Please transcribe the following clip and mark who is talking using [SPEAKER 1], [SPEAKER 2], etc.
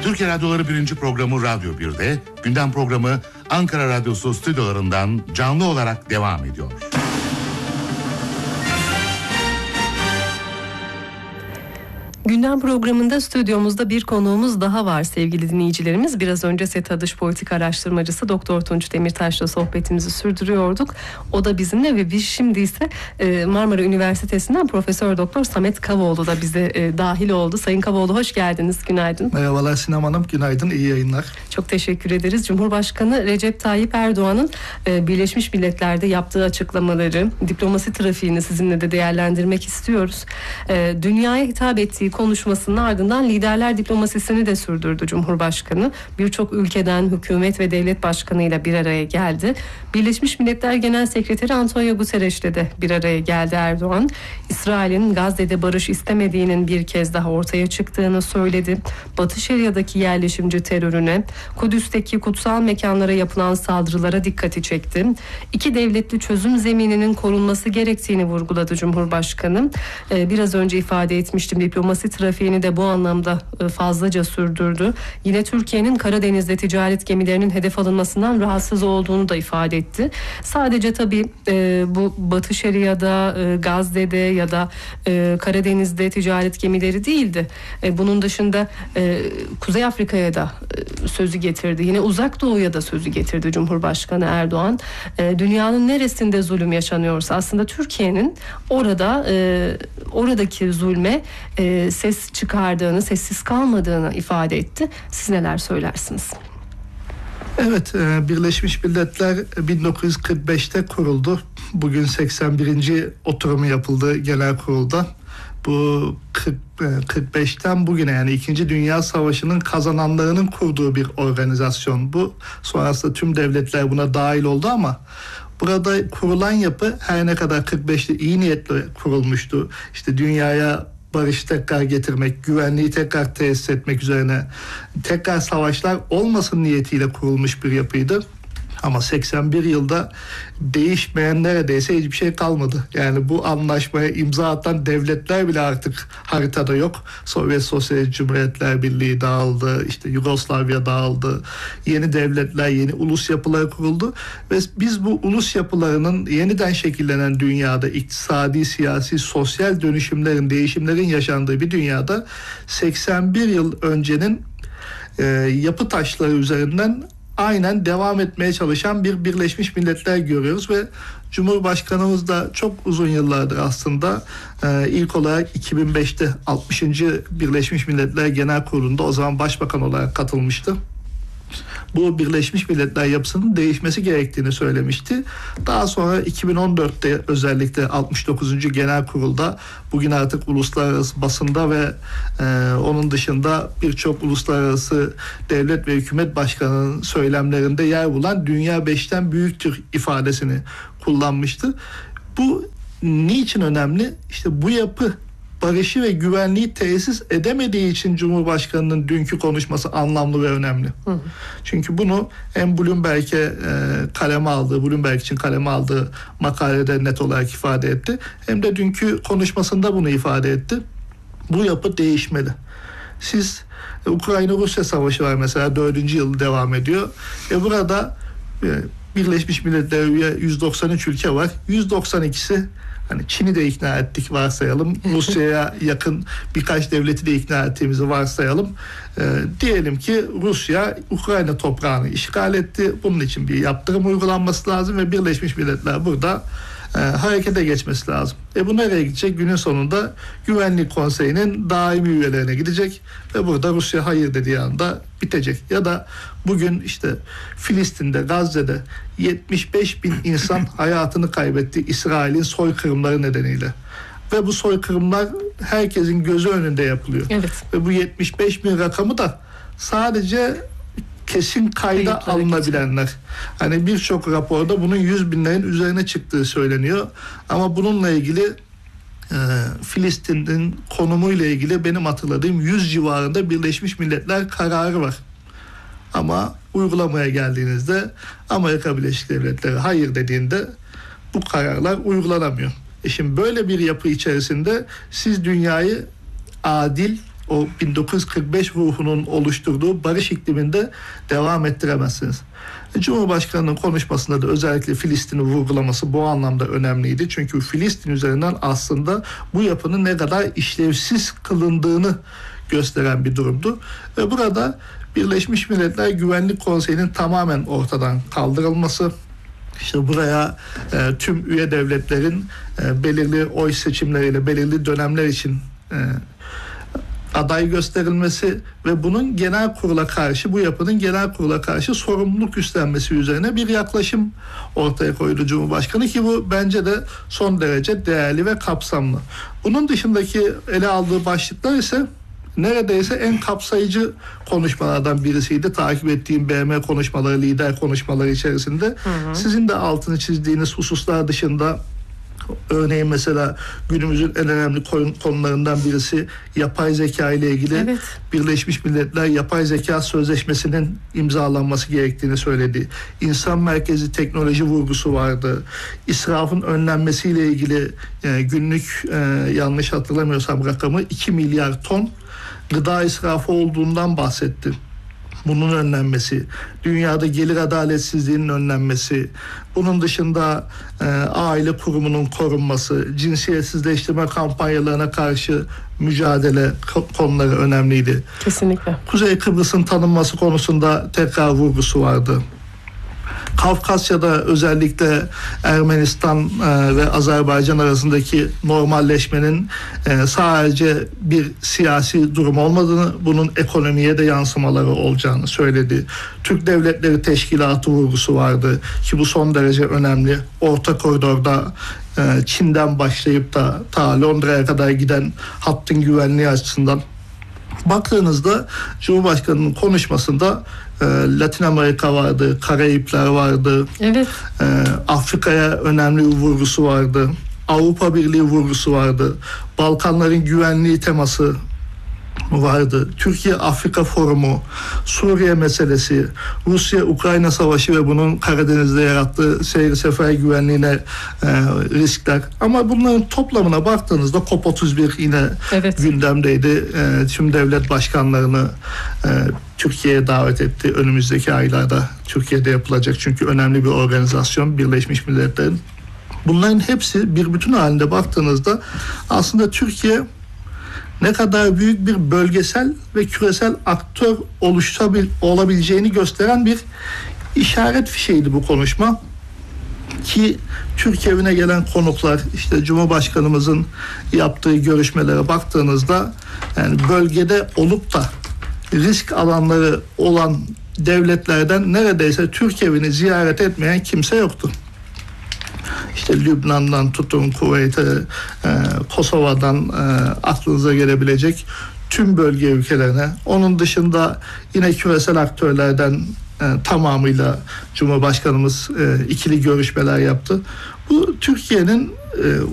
[SPEAKER 1] Türkiye Radyoları 1. programı Radyo 1'de, gündem programı Ankara Radyosu stüdyolarından canlı olarak devam ediyor.
[SPEAKER 2] Gündem programında stüdyomuzda bir konuğumuz daha var sevgili dinleyicilerimiz. Biraz önce SETA Dış Politika Araştırmacısı Doktor Tunç Demirtaş'la sohbetimizi sürdürüyorduk. O da bizimle ve biz şimdi ise Marmara Üniversitesi'nden Profesör Doktor Samet Kavoğlu da bize dahil oldu. Sayın Kavoğlu hoş geldiniz, günaydın.
[SPEAKER 3] Merhabalar Sinem Hanım, günaydın, iyi yayınlar.
[SPEAKER 2] Çok teşekkür ederiz. Cumhurbaşkanı Recep Tayyip Erdoğan'ın Birleşmiş Milletler'de yaptığı açıklamaları, diplomasi trafiğini sizinle de değerlendirmek istiyoruz. Dünyaya hitap ettiği konuşmasının ardından liderler diplomasisini de sürdürdü Cumhurbaşkanı. Birçok ülkeden hükümet ve devlet başkanıyla bir araya geldi. Birleşmiş Milletler Genel Sekreteri Antonio Guterres'le de bir araya geldi Erdoğan. İsrail'in Gazze'de barış istemediğinin bir kez daha ortaya çıktığını söyledi. Batı Şeria'daki yerleşimci terörüne, Kudüs'teki kutsal mekanlara yapılan saldırılara dikkati çekti. İki devletli çözüm zemininin korunması gerektiğini vurguladı Cumhurbaşkanı. Biraz önce ifade etmiştim, diplomasi trafiğini de bu anlamda fazlaca sürdürdü. Yine Türkiye'nin Karadeniz'de ticaret gemilerinin hedef alınmasından rahatsız olduğunu da ifade etti. Sadece tabii bu Batı Şeria'da, Gazze'de ya da Karadeniz'de ticaret gemileri değildi. Bunun dışında Kuzey Afrika'ya da sözü getirdi. Yine Uzak Doğu'ya da sözü getirdi Cumhurbaşkanı Erdoğan. Dünyanın neresinde zulüm yaşanıyorsa aslında Türkiye'nin oradaki zulme ses çıkardığını, sessiz kalmadığını ifade etti. Siz neler söylersiniz?
[SPEAKER 3] Evet, Birleşmiş Milletler 1945'te kuruldu. Bugün 81. oturumu yapıldı genel kurulda. Bu 45'ten bugüne, yani 2. Dünya Savaşı'nın kazananlarının kurduğu bir organizasyon bu. Sonrasında tüm devletler buna dahil oldu ama burada kurulan yapı her ne kadar 45'te iyi niyetle kurulmuştu. İşte dünyaya barış tekrar getirmek, güvenliği tekrar tesis etmek üzerine, tekrar savaşlar olmasın niyetiyle kurulmuş bir yapıydı. Ama 81 yılda değişmeyen neredeyse hiçbir şey kalmadı. Yani bu anlaşmaya imza atan devletler bile artık haritada yok. Sovyet Sosyalist Cumhuriyetler Birliği dağıldı, işte Yugoslavya dağıldı. Yeni devletler, yeni ulus yapıları kuruldu. Ve biz bu ulus yapılarının yeniden şekillenen dünyada, iktisadi, siyasi, sosyal dönüşümlerin, değişimlerin yaşandığı bir dünyada 81 yıl öncenin yapı taşları üzerinden aynen devam etmeye çalışan bir Birleşmiş Milletler görüyoruz ve Cumhurbaşkanımız da çok uzun yıllardır aslında ilk olarak 2005'te 60. Birleşmiş Milletler Genel Kurulu'nda o zaman başbakan olarak katılmıştı. Bu Birleşmiş Milletler yapısının değişmesi gerektiğini söylemişti. Daha sonra 2014'te özellikle 69. Genel Kurul'da bugün artık uluslararası basında ve onun dışında birçok uluslararası devlet ve hükümet başkanının söylemlerinde yer bulan dünya 5'ten büyüktür ifadesini kullanmıştı. Bu niçin önemli? İşte bu yapı barışı ve güvenliği tesis edemediği için Cumhurbaşkanı'nın dünkü konuşması anlamlı ve önemli. Çünkü bunu hem Bloomberg için kaleme aldığı makalede net olarak ifade etti. Hem de dünkü konuşmasında bunu ifade etti. Bu yapı değişmeli. Siz Ukrayna-Rusya savaşı var mesela, 4. yıl devam ediyor. Burada Birleşmiş Milletler'e üye 193 ülke var. 192'si, hani Çin'i de ikna ettik varsayalım, Rusya'ya yakın birkaç devleti de ikna ettiğimizi varsayalım. Diyelim ki Rusya Ukrayna toprağını işgal etti. Bunun için bir yaptırım uygulanması lazım ve Birleşmiş Milletler burada harekete geçmesi lazım. Bu nereye gidecek? Günün sonunda Güvenlik Konseyi'nin daimi üyelerine gidecek ve burada Rusya hayır dediği anda bitecek. Ya da bugün işte Filistin'de, Gazze'de 75 bin insan hayatını kaybetti İsrail'in soykırımları nedeniyle. Ve bu soykırımlar herkesin gözü önünde yapılıyor. Evet. Ve bu 75 bin rakamı da sadece kesin kayda alınabilenler. Hani birçok raporda bunun 100 binlerin üzerine çıktığı söyleniyor. Ama bununla ilgili Filistin'in konumuyla ilgili benim hatırladığım 100 civarında Birleşmiş Milletler kararı var. Ama uygulamaya geldiğinizde Amerika Birleşik Devletleri hayır dediğinde bu kararlar uygulanamıyor. Şimdi böyle bir yapı içerisinde siz dünyayı adil, o 1945 ruhunun oluşturduğu barış ikliminde devam ettiremezsiniz. Cumhurbaşkanının konuşmasında da özellikle Filistin'i vurgulaması bu anlamda önemliydi. Çünkü Filistin üzerinden aslında bu yapının ne kadar işlevsiz kılındığını gösteren bir durumdu. Ve burada Birleşmiş Milletler Güvenlik Konseyi'nin tamamen ortadan kaldırılması, İşte buraya tüm üye devletlerin belirli oy seçimleriyle belirli dönemler için aday gösterilmesi ve bunun genel kurula karşı, bu yapının genel kurula karşı sorumluluk üstlenmesi üzerine bir yaklaşım ortaya koydu Cumhurbaşkanı ki bu bence de son derece değerli ve kapsamlı. Bunun dışındaki ele aldığı başlıklar ise neredeyse en kapsayıcı konuşmalardan birisiydi. Takip ettiğim BM konuşmaları, lider konuşmaları içerisinde. Sizin de altını çizdiğiniz hususlar dışında örneğin mesela günümüzün en önemli konularından birisi yapay zeka ile ilgili.
[SPEAKER 2] Evet.
[SPEAKER 3] Birleşmiş Milletler Yapay Zeka Sözleşmesi'nin imzalanması gerektiğini söyledi. İnsan merkezli teknoloji vurgusu vardı. İsrafın önlenmesiyle ilgili günlük yanlış hatırlamıyorsam rakamı 2 milyar ton gıda israfı olduğundan bahsetti. Bunun önlenmesi, dünyada gelir adaletsizliğinin önlenmesi, bunun dışında aile kurumunun korunması, cinsiyetsizleştirme kampanyalarına karşı mücadele konuları önemliydi.
[SPEAKER 2] Kesinlikle.
[SPEAKER 3] Kuzey Kıbrıs'ın tanınması konusunda tekrar vurgusu vardı. Kafkasya'da özellikle Ermenistan ve Azerbaycan arasındaki normalleşmenin sadece bir siyasi durum olmadığını, bunun ekonomiye de yansımaları olacağını söyledi. Türk Devletleri Teşkilatı vurgusu vardı ki bu son derece önemli. Orta koridorda Çin'den başlayıp da ta Londra'ya kadar giden hattın güvenliği açısından baktığınızda Cumhurbaşkanı'nın konuşmasında Latin Amerika vardı, Karayipler vardı,
[SPEAKER 2] Evet.
[SPEAKER 3] Afrika'ya önemli bir vurgusu vardı, Avrupa Birliği vurgusu vardı, Balkanların güvenliği teması vardı, Türkiye-Afrika Forumu, Suriye meselesi, Rusya-Ukrayna savaşı ve bunun Karadeniz'de yarattığı seyir sefer güvenliğine riskler. Ama bunların toplamına baktığınızda COP31 yine gündemdeydi. Tüm devlet başkanlarını Türkiye'ye davet etti. Önümüzdeki aylarda Türkiye'de yapılacak çünkü önemli bir organizasyon Birleşmiş Milletler'in. Bunların hepsi bir bütün halinde baktığınızda aslında Türkiye ne kadar büyük bir bölgesel ve küresel aktör olabileceğini gösteren bir işaret fişeğiydi bu konuşma. Ki Türkiye evine gelen konuklar, işte Cumhurbaşkanımızın yaptığı görüşmelere baktığınızda yani bölgede olup da risk alanları olan devletlerden neredeyse Türk evini ziyaret etmeyen kimse yoktu. İşte Lübnan'dan tutun Kuveyt'e, Kosova'dan aklınıza gelebilecek tüm bölge ülkelerine. Onun dışında yine küresel aktörlerden tamamıyla Cumhurbaşkanımız ikili görüşmeler yaptı. Bu Türkiye'nin